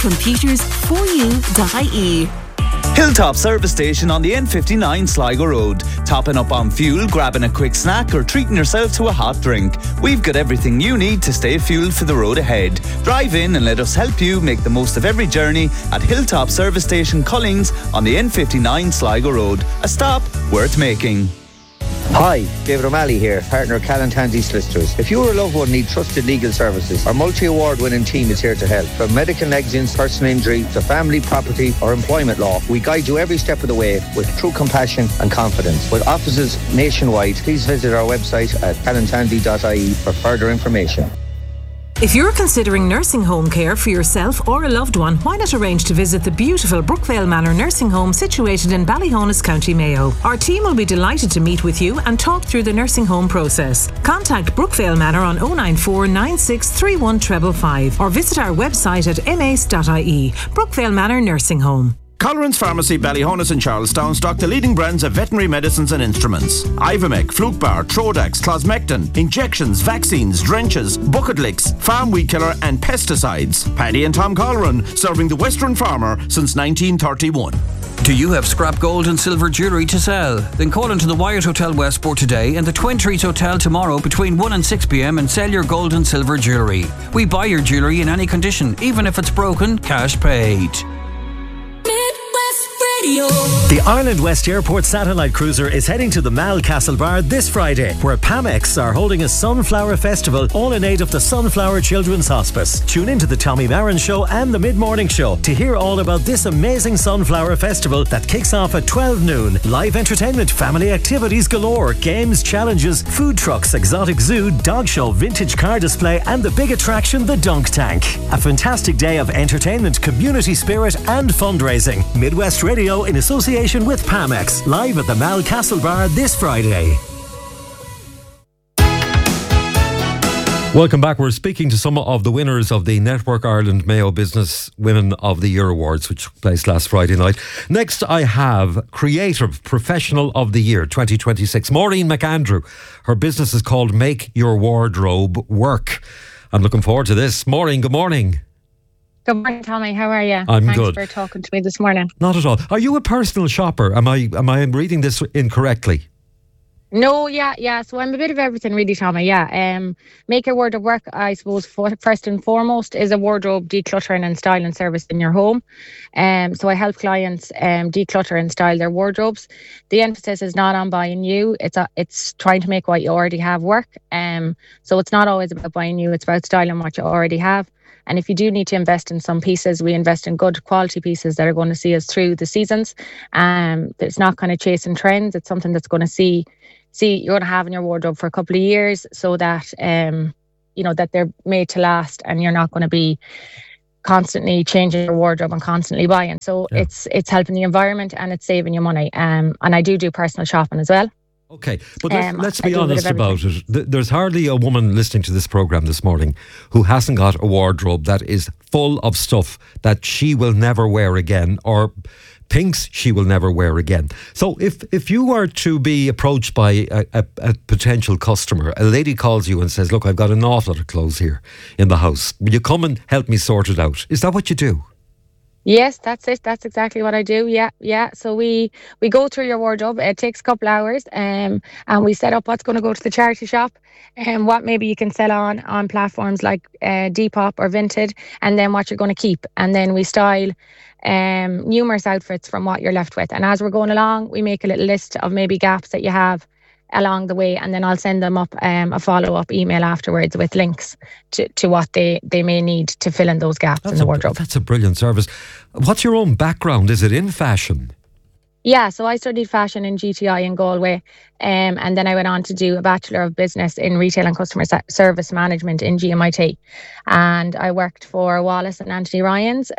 computersforyou.ie. Hilltop Service Station on the N59 Sligo Road. Topping up on fuel, grabbing a quick snack or treating yourself to a hot drink. We've got everything you need to stay fueled for the road ahead. Drive in and let us help you make the most of every journey at Hilltop Service Station Collings on the N59 Sligo Road. A stop worth making. Hi, David O'Malley here, partner of Callan Tansey Solicitors. If you or a loved one need trusted legal services, our multi-award winning team is here to help. From medical negligence, personal injury to family, property or employment law, we guide you every step of the way with true compassion and confidence. With offices nationwide, please visit our website at callantansey.ie for further information. If you're considering nursing home care for yourself or a loved one, why not arrange to visit the beautiful Brookvale Manor Nursing Home situated in Ballyhonus, County Mayo. Our team will be delighted to meet with you and talk through the nursing home process. Contact Brookvale Manor on 094 9631 555 or visit our website at mace.ie. Brookvale Manor Nursing Home. Colleran's Pharmacy, Ballyhonus and Charlestown stock the leading brands of veterinary medicines and instruments. Ivomec, Flukebar, Trodax, Closmectin, injections, vaccines, drenches, bucket licks, farm weed killer and pesticides. Paddy and Tom Colleran, serving the Western farmer since 1931. Do you have scrap gold and silver jewellery to sell? Then call into the Wyatt Hotel Westport today and the Twin Trees Hotel tomorrow between 1 and 6 p.m. and sell your gold and silver jewellery. We buy your jewellery in any condition, even if it's broken, cash paid. The Ireland West Airport satellite cruiser is heading to the Mal Castlebar this Friday, where Pamex are holding a Sunflower Festival, all in aid of the Sunflower Children's Hospice. Tune into the Tommy Marin Show and the Mid-Morning Show to hear all about this amazing Sunflower Festival that kicks off at 12 noon. Live entertainment, family activities galore, games, challenges, food trucks, exotic zoo, dog show, vintage car display and the big attraction, the Dunk Tank. A fantastic day of entertainment, community spirit and fundraising. Midwest Radio in association with Pamex, live at the Mal Welcome back. We're speaking to some of the winners of the Network Ireland Mayo Business Women of the Year Awards, which took place last Friday night. Next, I have Creative Professional of the Year 2026, Maureen McAndrew. Her business is called Make Your Wardrobe Work. I'm looking forward to this. Maureen, good morning. Good morning, Tommy. How are you? I'm good. Thanks for talking to me this morning. Not at all. Are you a personal shopper? Am I reading this incorrectly? No, yeah. So I'm a bit of everything, really, Tommy. Yeah. Make Your Wardrobe Work, I suppose, first and foremost, is a wardrobe decluttering and styling service in your home. So I help clients declutter and style their wardrobes. The emphasis is not on buying new. It's trying to make what you already have work. So it's not always about buying new. It's about styling what you already have. And if you do need to invest in some pieces, we invest in good quality pieces that are going to see us through the seasons. It's not kind of chasing trends. It's something that's going to see you're going to have in your wardrobe for a couple of years, so that that they're made to last, and you're not going to be constantly changing your wardrobe and constantly buying. So it's helping the environment and it's saving you money. And I do personal shopping as well. Okay, but let's be honest about it. There's hardly a woman listening to this programme this morning who hasn't got a wardrobe that is full of stuff that she will never wear again, or thinks she will never wear again. So if you were to be approached by a potential customer, a lady calls you and says, look, I've got an awful lot of clothes here in the house. Will you come and help me sort it out? Is that what you do? Yes, that's it. That's exactly what I do. Yeah. So we go through your wardrobe. It takes a couple hours, and we set up what's going to go to the charity shop, and what maybe you can sell on platforms like Depop or Vinted, and then what you're going to keep. And then we style numerous outfits from what you're left with. And as we're going along, we make a little list of maybe gaps that you have along the way, and then I'll send them up a follow-up email afterwards with links to what they may need to fill in those gaps in the wardrobe. That's a brilliant service. What's your own background? Is it in fashion? Yeah, so I studied fashion in GTI in Galway, and then I went on to do a Bachelor of Business in Retail and Customer Service Management in GMIT. And I worked for Wallace and Anthony Ryan's.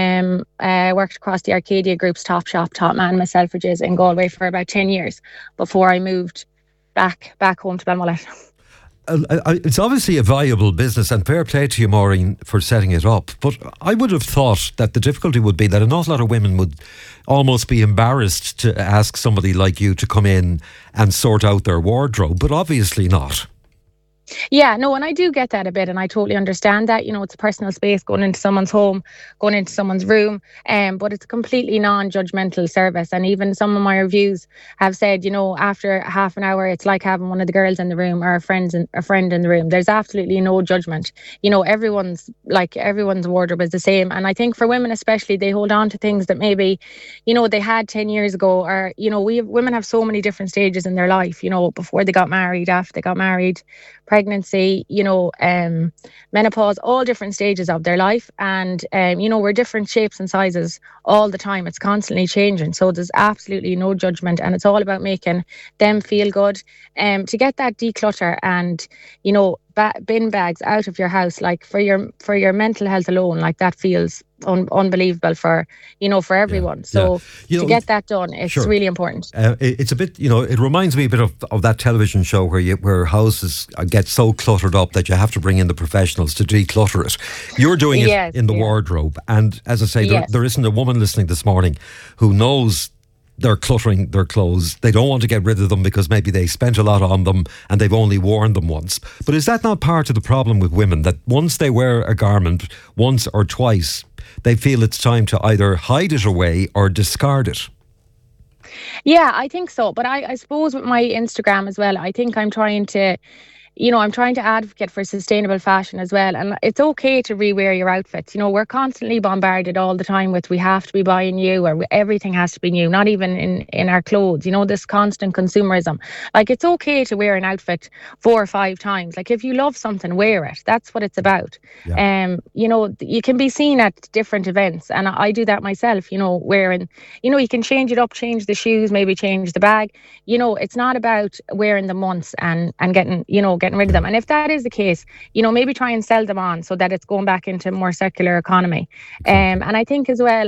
I worked across the Arcadia Group's Topshop, Topman, and Selfridges in Galway for about 10 years before I moved back home to Balmullet. It's obviously a viable business, and fair play to you, Maureen, for setting it up. But I would have thought that the difficulty would be that an awful lot of women would almost be embarrassed to ask somebody like you to come in and sort out their wardrobe, but obviously not. Yeah, no, and I do get that a bit, and I totally understand that. It's a personal space, going into someone's home, going into someone's room, but it's a completely non-judgmental service. And even some of my reviews have said, after half an hour, it's like having one of the girls in the room or a friend in the room. There's absolutely no judgment. Everyone's wardrobe is the same. And I think for women especially, they hold on to things that maybe, they had 10 years ago, or, women have so many different stages in their life, before they got married, after they got married, pregnancy, menopause, all different stages of their life. And, we're different shapes and sizes all the time. It's constantly changing. So there's absolutely no judgment. And it's all about making them feel good. To get that declutter and, bin bags out of your house, like for your mental health alone, like that feels unbelievable for everyone. So to get that done, it's really important. It's a bit, it reminds me a bit of that television show where houses get so cluttered up that you have to bring in the professionals to declutter it. You're doing it in the wardrobe, and as I say, there isn't a woman listening this morning who knows they're cluttering their clothes. They don't want to get rid of them because maybe they spent a lot on them and they've only worn them once. But is that not part of the problem with women, that once they wear a garment once or twice, they feel it's time to either hide it away or discard it? Yeah, I think so. But I suppose with my Instagram as well, I think I'm trying to advocate for sustainable fashion as well. And it's okay to rewear your outfits. We're constantly bombarded all the time with, we have to be buying new, or everything has to be new, not even in our clothes, this constant consumerism. Like, it's okay to wear an outfit 4 or 5 times. Like, if you love something, wear it. That's what it's about. Yeah. You can be seen at different events, and I do that myself, wearing, you can change it up, change the shoes, maybe change the bag. It's not about wearing them once and getting rid of them. And if that is the case, maybe try and sell them on so that it's going back into a more circular economy. And I think as well,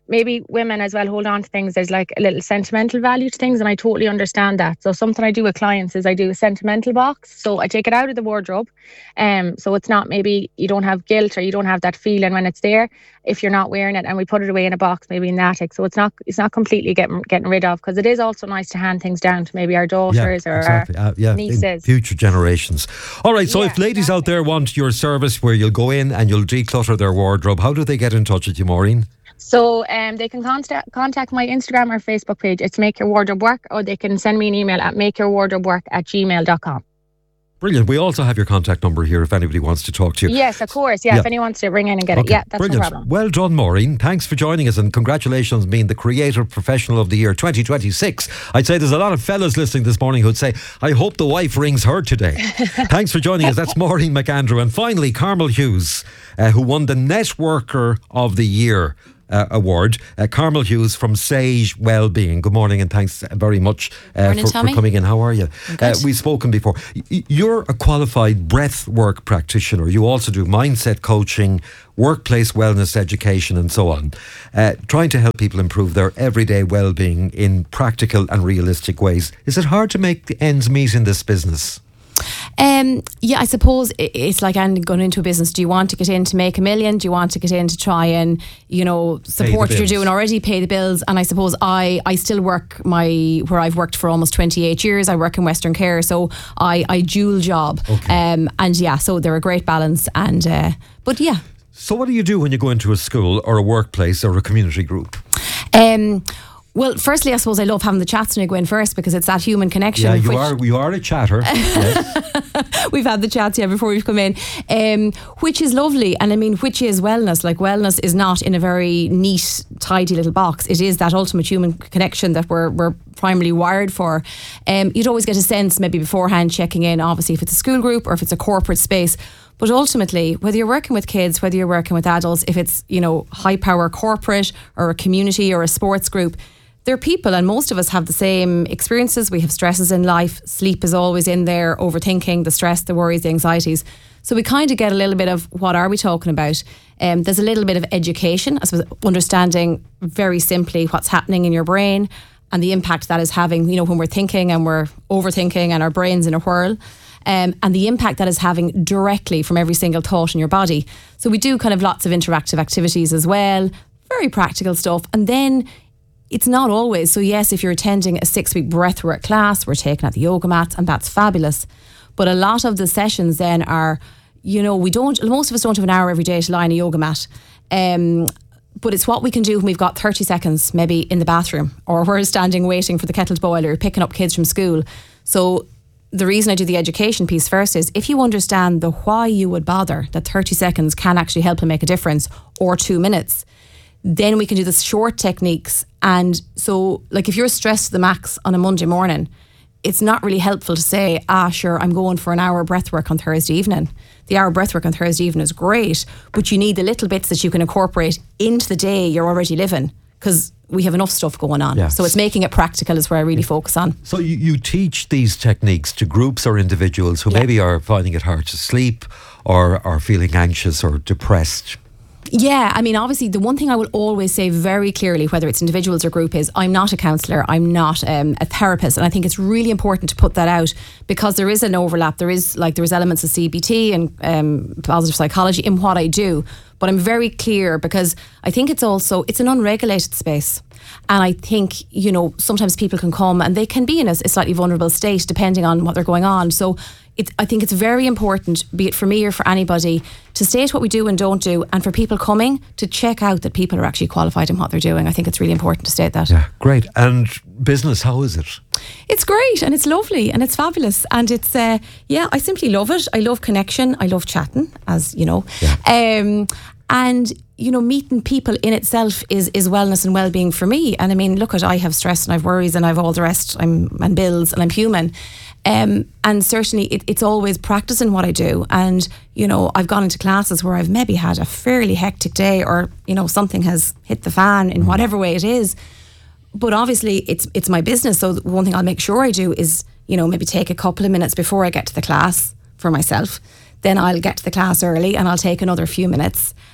maybe women as well hold on to things. There's like a little sentimental value to things, and I totally understand that. So something I do with clients is I do a sentimental box. So I take it out of the wardrobe, so it's not, maybe you don't have guilt or you don't have that feeling when it's there if you're not wearing it, and we put it away in a box, maybe in the attic. So it's not completely getting rid of, because it is also nice to hand things down to maybe our daughters or our nieces, future generations. All right, so if ladies out there want your service where you'll go in and you'll declutter their wardrobe, how do they get in touch with you, Maureen? So they can contact my Instagram or Facebook page. It's Make Your Wardrobe Work, or they can send me an email at makeyourwardrobework@gmail.com. Brilliant. We also have your contact number here if anybody wants to talk to you. Yes, of course. Yeah, if anyone wants to ring in and get it. Yeah, that's brilliant. No problem. Well done, Maureen. Thanks for joining us, and congratulations on being the Creative Professional of the Year 2026. I'd say there's a lot of fellas listening this morning who'd say, I hope the wife rings her today. Thanks for joining us. That's Maureen McAndrew. And finally, Carmel Hughes, who won the Networker of the Year award. Carmel Hughes from Sage Wellbeing. Good morning, and thanks very much for coming in. How are you? We've spoken before. You're a qualified breath work practitioner. You also do mindset coaching, workplace wellness education, and so on, trying to help people improve their everyday well-being in practical and realistic ways. Is it hard to make the ends meet in this business? Yeah, I suppose it's like going into a business. Do you want to get in to make $1 million? Do you want to get in to try and, support what you're doing already, pay the bills? And I suppose I still work where I've worked for almost 28 years. I work in Western Care, so I dual job. Okay. And yeah, so they're a great balance. And but yeah. So what do you do when you go into a school or a workplace or a community group? Well, firstly, I suppose I love having the chats when I go in first, because it's that human connection. Yeah, you are a chatter. Yes. We've had the chats before we've come in, which is lovely. And I mean, which is wellness. Like, wellness is not in a very neat, tidy little box. It is that ultimate human connection that we're primarily wired for. You'd always get a sense maybe beforehand, checking in, obviously, if it's a school group or if it's a corporate space. But ultimately, whether you're working with kids, whether you're working with adults, if it's, high power corporate or a community or a sports group, they're people, and most of us have the same experiences. We have stresses in life. Sleep is always in there, overthinking, the stress, the worries, the anxieties. So we kind of get a little bit of what are we talking about. There's a little bit of education, I suppose, understanding very simply what's happening in your brain and the impact that is having, when we're thinking and we're overthinking and our brain's in a whirl. And the impact that is having directly from every single thought in your body. So we do kind of lots of interactive activities as well, very practical stuff. And then it's not always. So yes, if you're attending a 6-week breathwork class, we're taking out the yoga mats, and that's fabulous. But a lot of the sessions then are, most of us don't have an hour every day to lie on a yoga mat. But it's what we can do when we've got 30 seconds maybe in the bathroom, or we're standing waiting for the kettle to boil, or picking up kids from school. So the reason I do the education piece first is, if you understand the why you would bother, that 30 seconds can actually help and make a difference, or 2 minutes, then we can do the short techniques. And so, like, if you're stressed to the max on a Monday morning, it's not really helpful to say, sure, I'm going for an hour breathwork on Thursday evening. The hour breathwork on Thursday evening is great, but you need the little bits that you can incorporate into the day you're already living, because we have enough stuff going on. Yes. So it's making it practical is where I really focus on. So you teach these techniques to groups or individuals who maybe are finding it hard to sleep, or are feeling anxious or depressed. Yeah, I mean, obviously, the one thing I will always say very clearly, whether it's individuals or group, is I'm not a counsellor, I'm not a therapist. And I think it's really important to put that out, because there is an overlap. There is elements of CBT and positive psychology in what I do. But I'm very clear, because I think it's an unregulated space. And I think, sometimes people can come and they can be in a slightly vulnerable state depending on what they're going on. So I think it's very important, be it for me or for anybody, to state what we do and don't do, and for people coming to check out that people are actually qualified in what they're doing. I think it's really important to state that. Yeah, great. And business, how is it? It's great, and it's lovely, and it's fabulous, and it's I simply love it. I love connection. I love chatting, as you know. Yeah. And meeting people in itself is wellness and well-being for me. And I mean, look, I have stress and I've worries and I've all the rest. And bills, and I'm human. And certainly it's always practicing what I do. And, I've gone into classes where I've maybe had a fairly hectic day, or, something has hit the fan in whatever way it is. But obviously it's my business. So one thing I'll make sure I do is, maybe take a couple of minutes before I get to the class for myself. Then I'll get to the class early and I'll take another few minutes.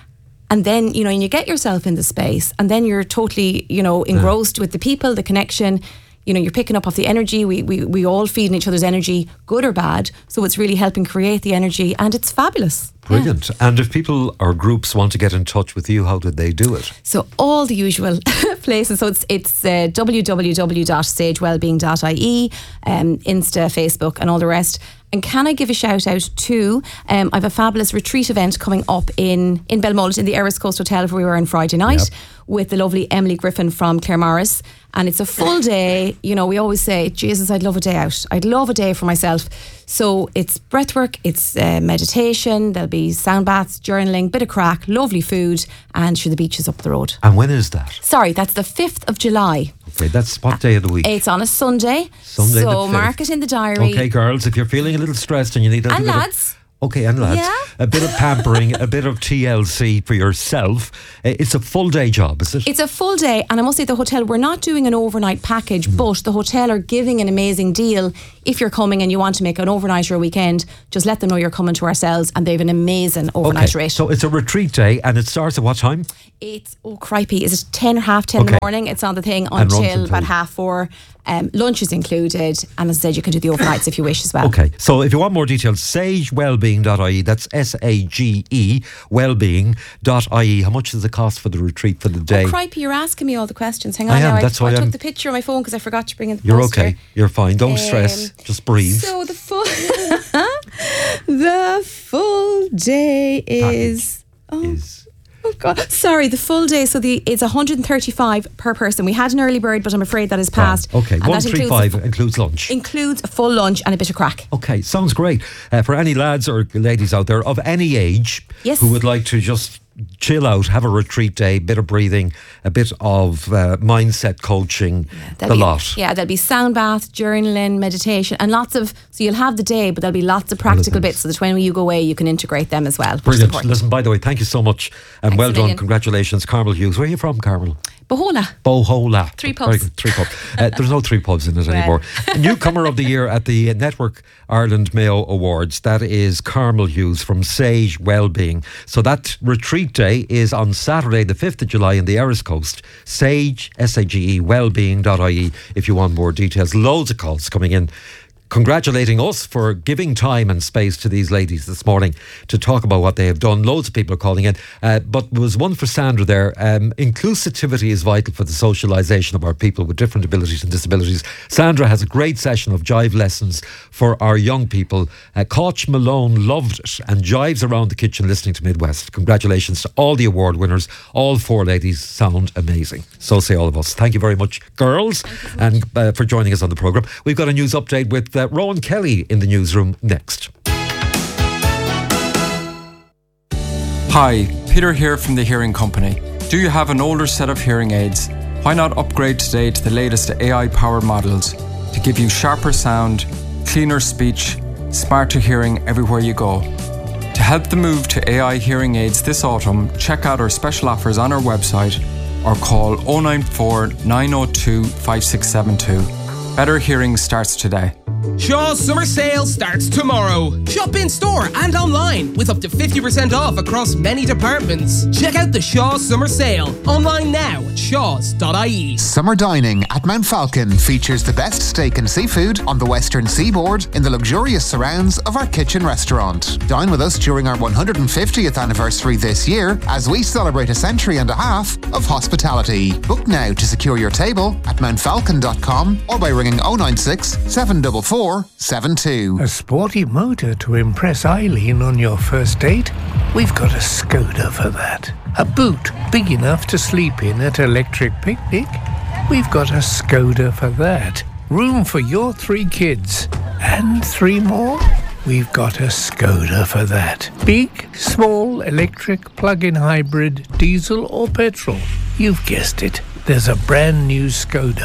And then, you know, and you get yourself in the space, and then you're totally, you know, engrossed with the people, the connection. You know, you're picking up off the energy. We all feed in each other's energy, good or bad. So it's really helping create the energy, and it's fabulous. Brilliant. And if people or groups want to get in touch with you, how did they do it? So all the usual places. So it's www.sagewellbeing.ie, Insta, Facebook, and all the rest. And can I give a shout out to, I have a fabulous retreat event coming up in Belmullet in the Eris Coast Hotel where we were on Friday night with the lovely Emily Griffin from Claremorris. And it's a full day. You know, we always say, Jesus, I'd love a day out. I'd love a day for myself. So it's breathwork, it's meditation, there'll be sound baths, journaling, bit of crack, lovely food, and sure, the beach is up the road. And when is that? Sorry, that's the 5th of July. Okay, that's what day of the week? It's on a Sunday. Sunday so the 5th. Mark it in the diary. Okay, girls, if you're feeling a little stressed and you need a little and bit lads. Okay, and lads, Yeah. a bit of pampering, a bit of TLC for yourself. It's a full day job, is it? It's a full day, and I must say the hotel, we're not doing an overnight package, but the hotel are giving an amazing deal. If you're coming and you want to make an overnight or a weekend, just let them know you're coming to ourselves, and they have an amazing overnight rate. So it's a retreat day, and it starts at what time? It's, crikey, is it 10 or half 10 in the morning? It's on the thing until about 3:30. Lunch is included, and as I said, you can do the overnights if you wish as well. Okay, so if you want more details, sagewellbeing.ie, that's SAGE wellbeing.ie. How much does it cost for the retreat for the day? Crikey, you're asking me all the questions. Hang on I am, now. that's why I I'm- took the picture on my phone because I forgot to bring in the You're poster. okay, you're fine, don't stress, just breathe. So the full the full day is oh God, sorry, the full day. So it's 135 per person. We had an early bird, but I'm afraid that is passed. Okay, And that 135 includes lunch. includes a full lunch and a bit of crack. Okay, sounds great. For any lads or ladies out there of any age Yes. who would like to just chill out, have a retreat day, bit of breathing, a bit of mindset coaching, the lot. Yeah, there'll be sound bath, journaling, meditation, and lots of. So you'll have the day, but there'll be lots of practical bits so that when you go away, you can integrate them as well. Which is Brilliant. important. Listen, by the way, thank you so much and well a done. million. Congratulations, Carmel Hughes. Where are you from, Carmel? Bohola. Bohola. 3 Very pubs. good, 3 pubs. There's no 3 pubs in it Well. anymore. Newcomer of the Year at the Network Ireland Mayo Awards. That is Carmel Hughes from Sage Wellbeing. So that retreat day is on Saturday, the 5th of July in the Eris Coast. Sage, SAGE, wellbeing.ie if you want more details. Loads of calls coming in, congratulating us for giving time and space to these ladies this morning to talk about what they have done. Loads of people are calling in, but there was one for Sandra there. Inclusivity is vital for the socialisation of our people with different abilities and disabilities. Sandra has a great session of jive lessons for our young people. Koch Malone loved it and jives around the kitchen listening to Midwest. Congratulations to all the award winners. All 4 ladies sound amazing. So say all of us. Thank you very much, girls, and for joining us on the programme. We've got a news update with Rowan Kelly in the newsroom next. Hi, Peter here from the Hearing Company. Do you have an older set of hearing aids? Why not upgrade today to the latest AI-powered models to give you sharper sound, cleaner speech, smarter hearing everywhere you go? To help the move to AI hearing aids this autumn, check out our special offers on our website or call 094 902 5672. Better hearing starts today. Shaw's summer sale starts tomorrow. Shop in store and online with up to 50% off across many departments. Check out the Shaw's summer sale online now at shaws.ie. Summer dining at Mount Falcon features the best steak and seafood on the western seaboard in the luxurious surrounds of our kitchen restaurant. Dine with us during our 150th anniversary this year as we celebrate a century and a half of hospitality. Book now to secure your table at mountfalcon.com or by ringing 096 744 72. A sporty motor to impress Eileen on your first date? We've got a Skoda for that. A boot big enough to sleep in at Electric Picnic? We've got a Skoda for that. Room for your 3 kids. And 3 more? We've got a Skoda for that. Big, small, electric, plug-in hybrid, diesel or petrol. You've guessed it. There's a brand new Skoda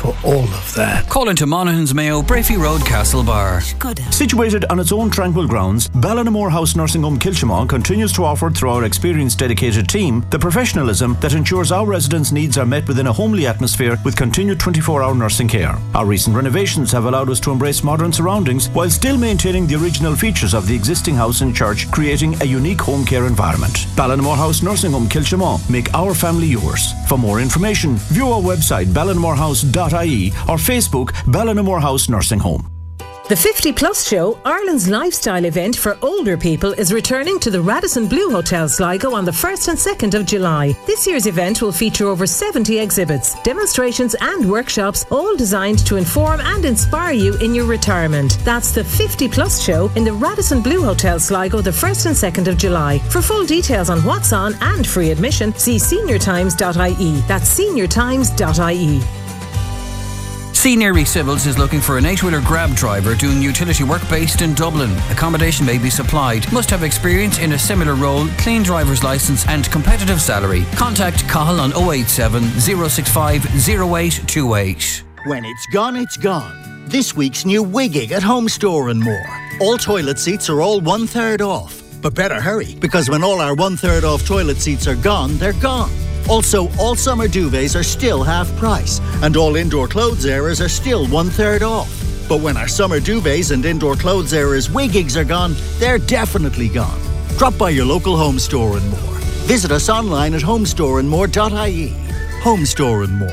for all of that. Call into Monaghan's Mayo, Brafey Road, Castlebar. Situated on its own tranquil grounds, Ballinamore House Nursing Home Kilchimon continues to offer, through our experienced dedicated team, the professionalism that ensures our residents' needs are met within a homely atmosphere with continued 24-hour nursing care. Our recent renovations have allowed us to embrace modern surroundings while still maintaining the original features of the existing house and church, creating a unique home care environment. Ballinamore House Nursing Home Kilchimon. Make our family yours. For more information, view our website ballinamorehouse.ie or Facebook Ballinamore House Nursing Home. The 50 Plus Show, Ireland's lifestyle event for older people, is returning to the Radisson Blu Hotel Sligo on the 1st and 2nd of July. This year's event will feature over 70 exhibits, demonstrations and workshops, all designed to inform and inspire you in your retirement. That's the 50 Plus Show in the Radisson Blu Hotel Sligo the 1st and 2nd of July. For full details on what's on and free admission, see seniortimes.ie. That's seniortimes.ie. Senior Civils is looking for an 8-wheeler grab driver doing utility work based in Dublin. Accommodation may be supplied. Must have experience in a similar role, clean driver's licence and competitive salary. Contact Cahill on 087 065 0828. When it's gone, it's gone. This week's new Wiggig at Home Store and More. All toilet seats are all 1/3 off. But better hurry, because when all our 1/3 off toilet seats are gone, they're gone. Also, all summer duvets are still half price, and all indoor clothes areas are still 1/3 off. But when our summer duvets and indoor clothes areas Wiggigs are gone, they're definitely gone. Drop by your local Home Store and More. Visit us online at homestoreandmore.ie. Home Store and More.